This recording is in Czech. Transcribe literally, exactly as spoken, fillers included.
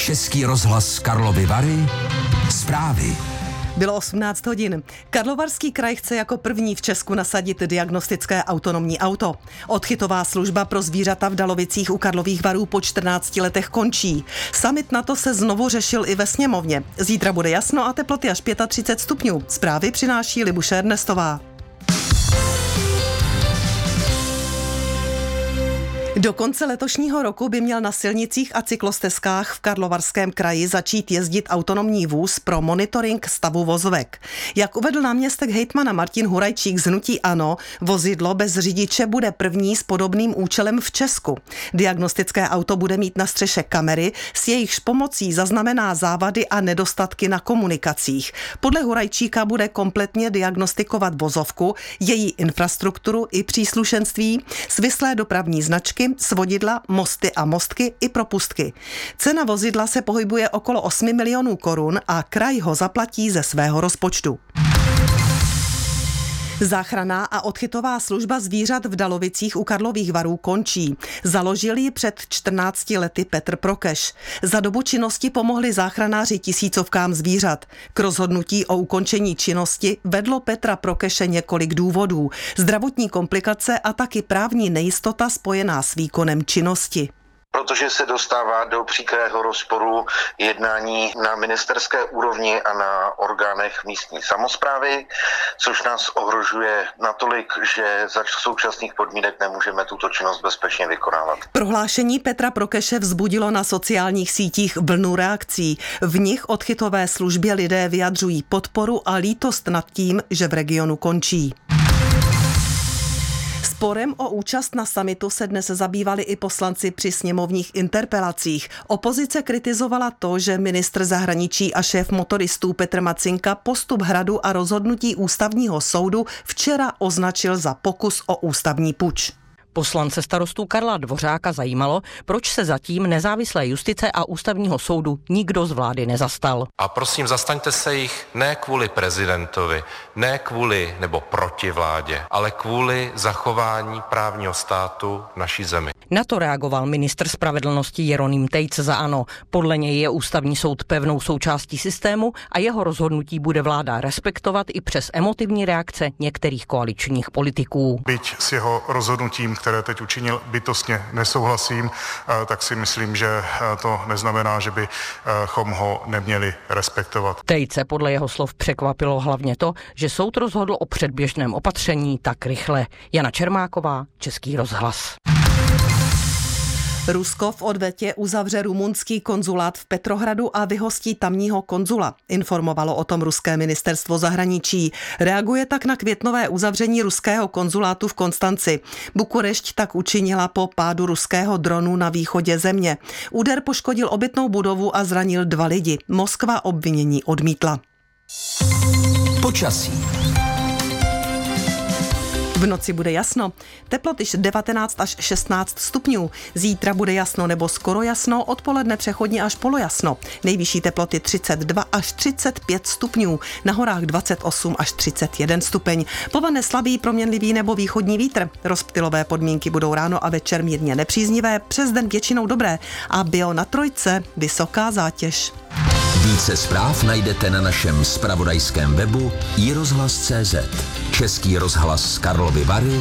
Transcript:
Český rozhlas Karlovy Vary. Zprávy. Bylo osmnáct hodin. Karlovarský kraj chce jako první v Česku nasadit diagnostické autonomní auto. Odchytová služba pro zvířata v Dalovicích u Karlových Varů po čtrnácti letech končí. Summit NATO se znovu řešil i ve sněmovně. Zítra bude jasno a teploty až třicet pět stupňů. Zprávy přináší Libuše Ernestová. Do konce letošního roku by měl na silnicích a cyklostezkách v Karlovarském kraji začít jezdit autonomní vůz pro monitoring stavu vozovek. Jak uvedl náměstek hejtmana Martin Hurajčík z hnutí ANO, vozidlo bez řidiče bude první s podobným účelem v Česku. Diagnostické auto bude mít na střeše kamery, s jejichž pomocí zaznamená závady a nedostatky na komunikacích. Podle Hurajčíka bude kompletně diagnostikovat vozovku, její infrastrukturu i příslušenství, svislé dopravní značky, svodidla, mosty a mostky i propustky. Cena vozidla se pohybuje okolo osmi milionů korun a kraj ho zaplatí ze svého rozpočtu. Záchranná a odchytová služba zvířat v Dalovicích u Karlových Varů končí. Založil ji před čtrnácti lety Petr Prokeš. Za dobu činnosti pomohli záchranáři tisícovkám zvířat. K rozhodnutí o ukončení činnosti vedlo Petra Prokeše několik důvodů. Zdravotní komplikace a taky právní nejistota spojená s výkonem činnosti. Protože se dostává do příkrého rozporu jednání na ministerské úrovni a na orgánech místní samosprávy, což nás ohrožuje natolik, že za současných podmínek nemůžeme tuto činnost bezpečně vykonávat. Prohlášení Petra Prokeše vzbudilo na sociálních sítích vlnu reakcí. V nich odchytové službě lidé vyjadřují podporu a lítost nad tím, že v regionu končí. Sporem o účast na summitu se dnes zabývali i poslanci při sněmovních interpelacích. Opozice kritizovala to, že ministr zahraničí a šéf motoristů Petr Macinka postup Hradu a rozhodnutí ústavního soudu včera označil za pokus o ústavní puč. Poslance starostů Karla Dvořáka zajímalo, proč se zatím nezávislé justice a ústavního soudu nikdo z vlády nezastal. A prosím, zastaňte se jich ne kvůli prezidentovi, ne kvůli nebo proti vládě, ale kvůli zachování právního státu v naší zemi. Na to reagoval ministr spravedlnosti Jeroným Tejc za ANO. Podle něj je ústavní soud pevnou součástí systému a jeho rozhodnutí bude vláda respektovat i přes emotivní reakce některých koaličních politiků. Byť s jeho rozhodnutím, které teď učinil, bytostně nesouhlasím, tak si myslím, že to neznamená, že bychom ho neměli respektovat. Tejce podle jeho slov překvapilo hlavně to, že soud rozhodl o předběžném opatření tak rychle. Jana Čermáková, Český rozhlas. Rusko v odvetě uzavře rumunský konzulát v Petrohradu a vyhostí tamního konzula. Informovalo o tom ruské ministerstvo zahraničí. Reaguje tak na květnové uzavření ruského konzulátu v Konstanci. Bukurešť tak učinila po pádu ruského dronu na východě země. Úder poškodil obytnou budovu a zranil dva lidi. Moskva obvinění odmítla. Počasí. V noci bude jasno. Teploty devatenáct až šestnáct stupňů. Zítra bude jasno nebo skoro jasno, odpoledne přechodně až polojasno. Nejvyšší teploty třicet dva až třicet pět stupňů. Na horách dvacet osm až třicet jeden stupeň. Povane slabý, proměnlivý nebo východní vítr. Rozptylové podmínky budou ráno a večer mírně nepříznivé, přes den většinou dobré. A bio na trojce vysoká zátěž. Více zpráv najdete na našem zpravodajském webu i rozhlas tečka cé zet. Český rozhlas Karlovy Vary